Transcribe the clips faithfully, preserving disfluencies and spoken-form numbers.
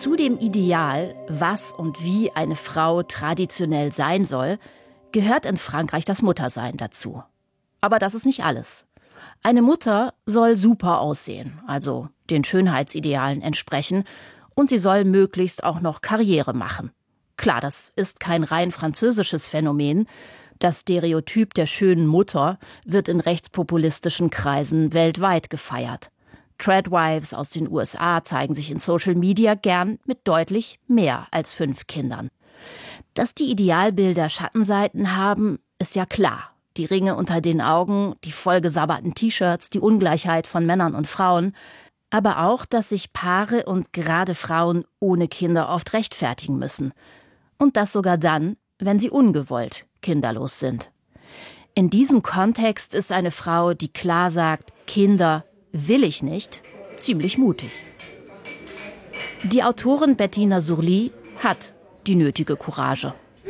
Zu dem Ideal, was und wie eine Frau traditionell sein soll, gehört in Frankreich das Muttersein dazu. Aber das ist nicht alles. Eine Mutter soll super aussehen, also den Schönheitsidealen entsprechen, und sie soll möglichst auch noch Karriere machen. Klar, das ist kein rein französisches Phänomen. Das Stereotyp der schönen Mutter wird in rechtspopulistischen Kreisen weltweit gefeiert. Tradwives aus den U S A zeigen sich in Social Media gern mit deutlich mehr als fünf Kindern. Dass die Idealbilder Schattenseiten haben, ist ja klar. Die Ringe unter den Augen, die vollgesabberten T-Shirts, die Ungleichheit von Männern und Frauen. Aber auch, dass sich Paare und gerade Frauen ohne Kinder oft rechtfertigen müssen. Und das sogar dann, wenn sie ungewollt kinderlos sind. In diesem Kontext ist eine Frau, die klar sagt, Kinder will ich nicht, ziemlich mutig. Die Autorin Bettina Surly hat die nötige Courage.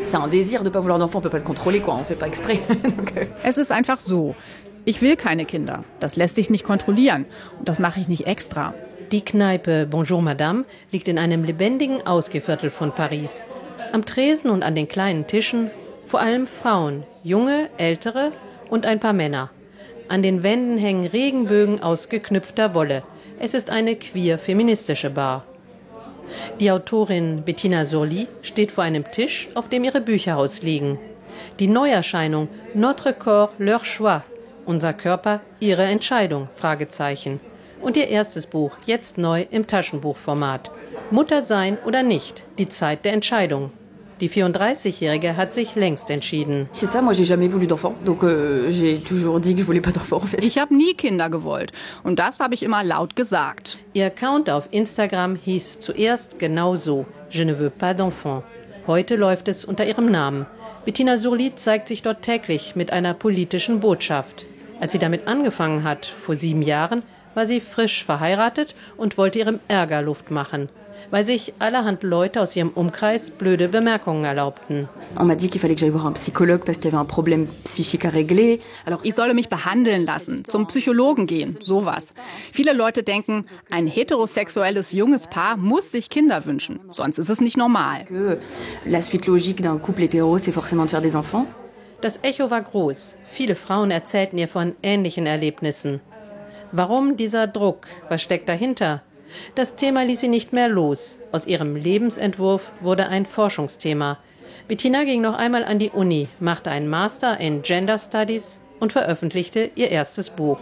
Es ist einfach so. Ich will keine Kinder. Das lässt sich nicht kontrollieren. Und das mache ich nicht extra. Die Kneipe Bonjour Madame liegt in einem lebendigen Ausgehviertel von Paris. Am Tresen und an den kleinen Tischen vor allem Frauen, junge, ältere und ein paar Männer. An den Wänden hängen Regenbögen aus geknüpfter Wolle. Es ist eine queer-feministische Bar. Die Autorin Bettina Surly steht vor einem Tisch, auf dem ihre Bücher ausliegen. Die Neuerscheinung Notre Corps, leur choix. Unser Körper, ihre Entscheidung, Fragezeichen. Und ihr erstes Buch, jetzt neu im Taschenbuchformat. Mutter sein oder nicht, die Zeit der Entscheidung. Die vierunddreißigjährige hat sich längst entschieden. Ich habe nie Kinder gewollt. Und das habe ich immer laut gesagt. Ihr Account auf Instagram hieß zuerst genau so, Je ne veux pas d'enfant. Heute läuft es unter ihrem Namen. Bettina Surly zeigt sich dort täglich mit einer politischen Botschaft. Als sie damit angefangen hat, vor sieben Jahren, war sie frisch verheiratet und wollte ihrem Ärger Luft machen, weil sich allerhand Leute aus ihrem Umkreis blöde Bemerkungen erlaubten. Ich solle mich behandeln lassen, zum Psychologen gehen, sowas. Viele Leute denken, ein heterosexuelles junges Paar muss sich Kinder wünschen, sonst ist es nicht normal. Das Echo war groß. Viele Frauen erzählten ihr von ähnlichen Erlebnissen. Warum dieser Druck? Was steckt dahinter? Das Thema ließ sie nicht mehr los. Aus ihrem Lebensentwurf wurde ein Forschungsthema. Bettina ging noch einmal an die Uni, machte einen Master in Gender Studies und veröffentlichte ihr erstes Buch.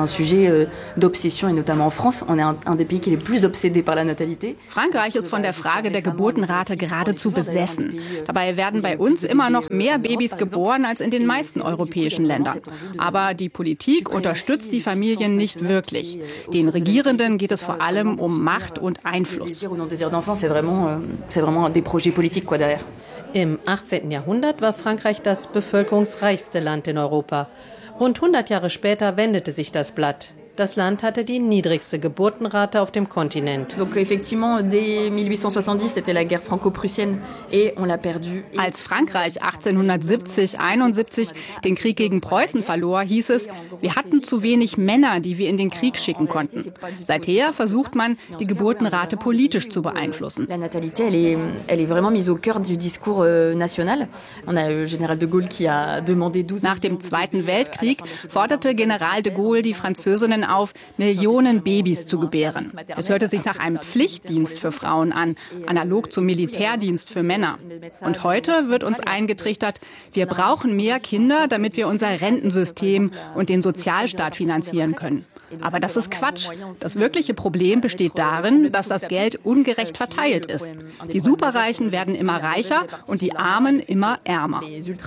Frankreich ist von der Frage der Geburtenrate geradezu besessen. Dabei werden bei uns immer noch mehr Babys geboren als in den meisten europäischen Ländern. Aber die Politik unterstützt die Familien nicht wirklich. Den Regierenden geht es vor allem um Macht und Einfluss. Im achtzehnten Jahrhundert war Frankreich das bevölkerungsreichste Land in Europa. Rund hundert Jahre später wendete sich das Blatt. Das Land hatte die niedrigste Geburtenrate auf dem Kontinent. Als Frankreich achtzehnhundertsiebzig, einundsiebzig den Krieg gegen Preußen verlor, hieß es, wir hatten zu wenig Männer, die wir in den Krieg schicken konnten. Seither versucht man, die Geburtenrate politisch zu beeinflussen. Nach dem Zweiten Weltkrieg forderte General de Gaulle die Französinnen auf, Millionen Babys zu gebären. Es hörte sich nach einem Pflichtdienst für Frauen an, analog zum Militärdienst für Männer. Und heute wird uns eingetrichtert, wir brauchen mehr Kinder, damit wir unser Rentensystem und den Sozialstaat finanzieren können. Aber das ist Quatsch. Das wirkliche Problem besteht darin, dass das Geld ungerecht verteilt ist. Die Superreichen werden immer reicher und die Armen immer ärmer.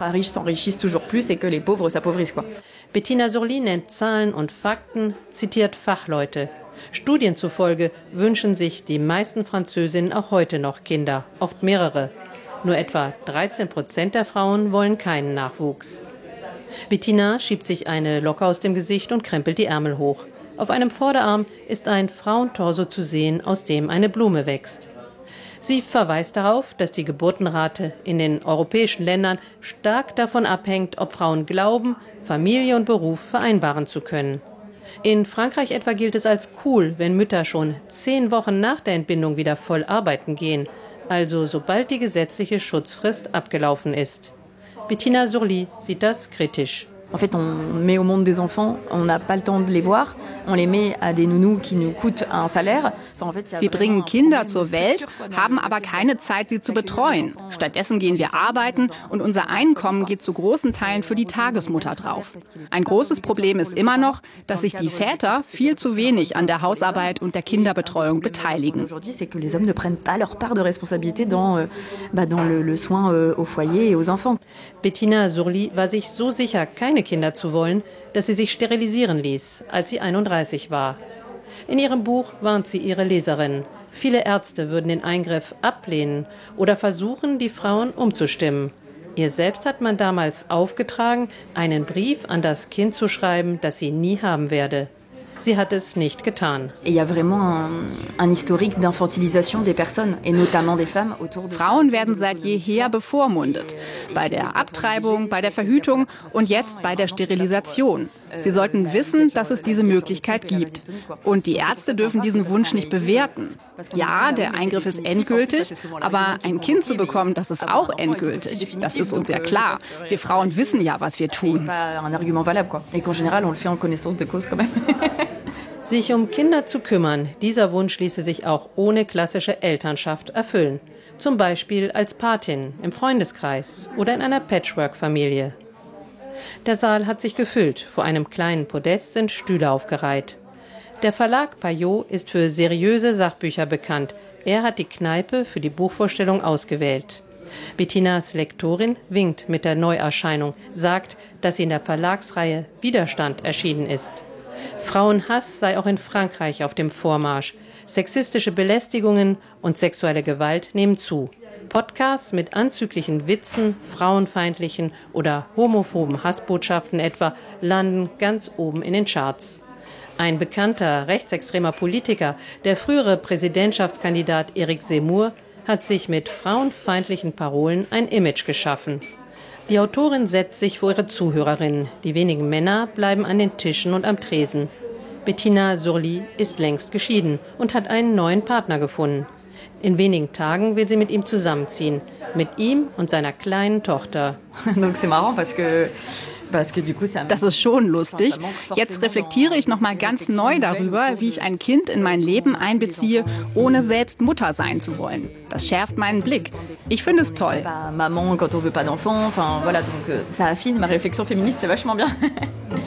Bettina Surly nennt Zahlen und Fakten, zitiert Fachleute. Studien zufolge wünschen sich die meisten Französinnen auch heute noch Kinder, oft mehrere. Nur etwa dreizehn Prozent der Frauen wollen keinen Nachwuchs. Bettina schiebt sich eine Locke aus dem Gesicht und krempelt die Ärmel hoch. Auf einem Vorderarm ist ein Frauentorso zu sehen, aus dem eine Blume wächst. Sie verweist darauf, dass die Geburtenrate in den europäischen Ländern stark davon abhängt, ob Frauen glauben, Familie und Beruf vereinbaren zu können. In Frankreich etwa gilt es als cool, wenn Mütter schon zehn Wochen nach der Entbindung wieder voll arbeiten gehen, also sobald die gesetzliche Schutzfrist abgelaufen ist. Bettina Surly sieht das kritisch. En fait, on met au monde des enfants, on n'a pas le temps de les voir, on les met à des nounous qui nous coûtent un salaire. Enfin, en fait, wir bringen Kinder zur Welt, haben aber keine Zeit, sie zu betreuen. Stattdessen gehen wir arbeiten und unser Einkommen geht zu großen Teilen für die Tagesmutter drauf. Ein großes Problem ist immer noch, dass sich die Väter viel zu wenig an der Hausarbeit und der Kinderbetreuung beteiligen. Aujourd'hui, c'est que les hommes ne prennent pas leur part de responsabilité dans, euh, bah, dans le, le soin euh, au foyer et aux enfants. Bettina Surly war sich so sicher, keine Kinder zu wollen, dass sie sich sterilisieren ließ, als sie einunddreißig war. In ihrem Buch warnt sie ihre Leserin. Viele Ärzte würden den Eingriff ablehnen oder versuchen, die Frauen umzustimmen. Ihr selbst hat man damals aufgetragen, einen Brief an das Kind zu schreiben, das sie nie haben werde. Sie hat es nicht getan. Frauen werden seit jeher bevormundet. Bei der Abtreibung, bei der Verhütung und jetzt bei der Sterilisation. Sie sollten wissen, dass es diese Möglichkeit gibt. Und die Ärzte dürfen diesen Wunsch nicht bewerten. Ja, der Eingriff ist endgültig, aber ein Kind zu bekommen, das ist auch endgültig. Das ist uns ja klar. Wir Frauen wissen ja, was wir tun. Sich um Kinder zu kümmern, dieser Wunsch ließe sich auch ohne klassische Elternschaft erfüllen. Zum Beispiel als Patin, im Freundeskreis oder in einer Patchwork-Familie. Der Saal hat sich gefüllt, vor einem kleinen Podest sind Stühle aufgereiht. Der Verlag Payot ist für seriöse Sachbücher bekannt. Er hat die Kneipe für die Buchvorstellung ausgewählt. Bettinas Lektorin winkt mit der Neuerscheinung, sagt, dass sie in der Verlagsreihe Widerstand erschienen ist. Frauenhass sei auch in Frankreich auf dem Vormarsch. Sexistische Belästigungen und sexuelle Gewalt nehmen zu. Podcasts mit anzüglichen Witzen, frauenfeindlichen oder homophoben Hassbotschaften etwa landen ganz oben in den Charts. Ein bekannter rechtsextremer Politiker, der frühere Präsidentschaftskandidat Éric Zemmour, hat sich mit frauenfeindlichen Parolen ein Image geschaffen. Die Autorin setzt sich vor ihre Zuhörerinnen. Die wenigen Männer bleiben an den Tischen und am Tresen. Bettina Surly ist längst geschieden und hat einen neuen Partner gefunden. In wenigen Tagen will sie mit ihm zusammenziehen. Mit ihm und seiner kleinen Tochter. Das ist schon lustig. Jetzt reflektiere ich noch mal ganz neu darüber, wie ich ein Kind in mein Leben einbeziehe, ohne selbst Mutter sein zu wollen. Das schärft meinen Blick. Ich finde es toll. Maman, quand on veut pas d'enfant, enfin voilà, donc ça affine ma réflexion féministe, c'est vachement bien.